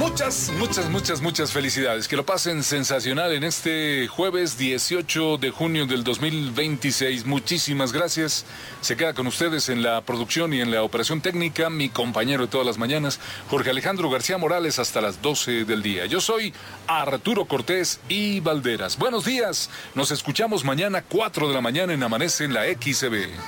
Muchas felicidades. Que lo pasen sensacional en este jueves 18 de junio del 2026. Muchísimas gracias. Se queda con ustedes en la producción y en la operación técnica mi compañero de todas las mañanas, Jorge Alejandro García Morales, hasta las 12 del día. Yo soy Arturo Cortés y Valderas. Buenos días. Nos escuchamos mañana 4 de la mañana en Amanece en la XCB.